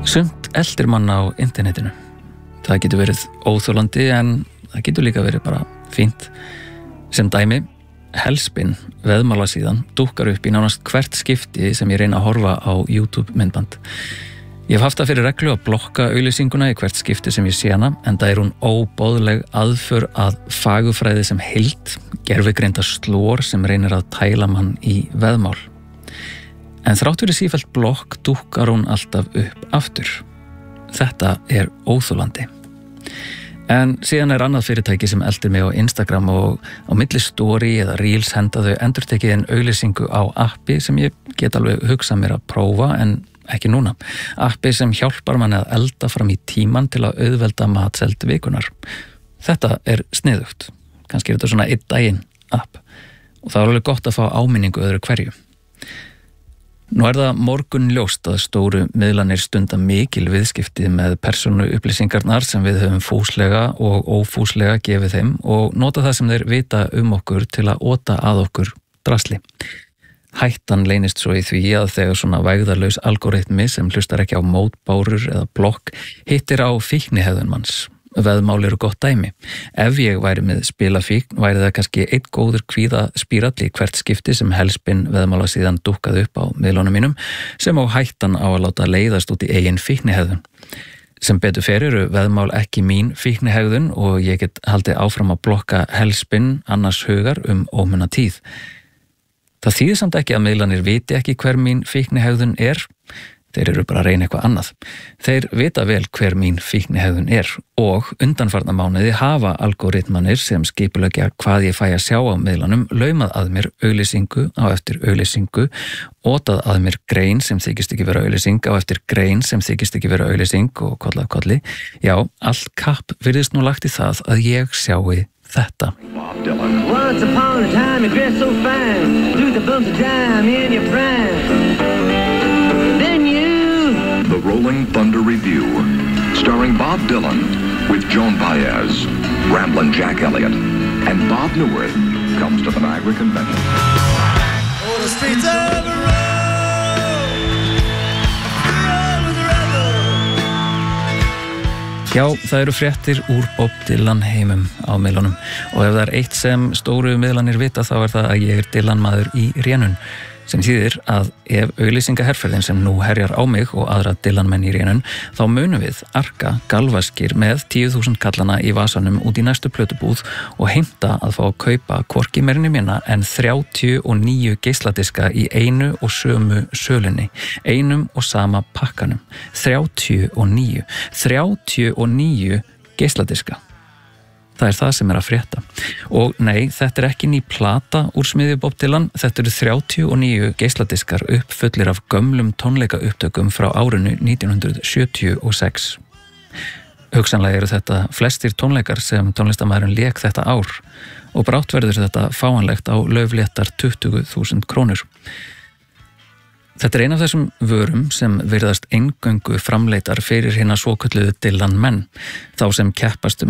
Sumt eldir mann á internetinu. Það getur verið óþolandi en það getur líka verið bara fínt. Sem dæmi, Helspin veðmálasíðan dúkkar upp í nánast hvert skipti sem ég reyna að horfa á YouTube myndband. Ég hef haft það fyrir reglu að blokka auglýsinguna í hvert skipti sem ég sé hana, en það hún óboðleg aðför að fagurfræði sem heild, gervigreinda slór sem reynir að tæla mann í veðmál. En þrátt fyrir sífellt blokk dúkkar hún alltaf upp aftur. Þetta óþolandi. En síðan annað fyrirtæki sem eldir mig á Instagram og á milli story eða reels henda þau endurtekið auglýsingu á appi sem ég get alveg hugsað mér að prófa en ekki núna. Appi sem hjálpar manni að elda fram í tíman til að auðvelda matseld vikunar. Þetta sniðugt. Kannski þetta svona einn daginn app. Og það alveg gott að fá áminningu öðru hverju. Nú það morgun ljóst að stóru miðlanir stunda mikil viðskipti með persónu upplýsingarnar sem við höfum fúslega og ófúslega gefið þeim og nota það sem þeir vita okkur til að ota að okkur drasli. Hættan leynist svo í því að þegar svona vægðarlaus algoritmi sem hlustar ekki á mótbárur eða blokk hittir á fíknihegðun manns. Veðmál gott dæmi. Ef ég væri með spilafíkn væri það kannski einn góður kvíðaspírall í hvert skipti sem Helspin veðmálasíðan dúkkaði upp á miðlunum mínum sem á hættan á að láta leiðast út í eigin fíknihegðun. Sem betur fer veðmál ekki mín fíknihegðun og ég get haldið áfram að blokka Helspin annars hugar ómunna tíð. Það þýðir samt ekki að miðlanir viti ekki hver mín fíknihegðun Þeir bara að reyna eitthvað annað. Þeir vita vel hver mín fíknihegðun og undanfarna mánuði hafa algoritmanir sem skipuleggja hvað ég fæ að sjá á miðlanum laumað að mér auglýsingu á eftir auglýsingu, otað að mér grein sem þykist ekki vera auglýsing á eftir grein sem þykist ekki vera auglýsing og koll af kolli. Já, allt kapp virðist nú lagt í það að ég sjái þetta. Once upon a time you dressed so fine, through the bumps of time in your prime. The Rolling Thunder Review, starring Bob Dylan with Joan Baez, Ramblin' Jack Elliott, and Bob Newirth comes to the Niagara Convention. Oh, the streets of the road, with the rebel. Já, það fréttir úr Bob Dylan heimum á miðlunum og ef það eitt sem stóru miðlanir vita þá það að ég Dylan maður í rénun. Sem þýðir að ef auglýsingaherferðin sem nú herjar á mig og aðra Dylan-menn í rénun, þá munum við arka galvaskir með 10.000 kallana í vasanum út í næstu plötubúð og heimta að fá að kaupa hvorki meira né minna en 39 geisladiska í einu og sömu sölunni, einum og sama pakkanum. 39 geisladiska. Það það sem að frétta. Og nei, þetta ekki ný plata úr smiðju Bob Dylan, þetta 39 geisladiskar uppfullir af gömlum tónleikaupptökum frá árinu 1976. Hugsanlega þetta flestir tónleikar sem tónlistarmaðurinn lék þetta ár og brátt verður þetta fáanlegt á laufléttar 20.000 krónur. Þetta ein af þessum vörum sem virðast eingöngu framleitar fyrir hina svokölluðu Dylan menn, þá sem keppast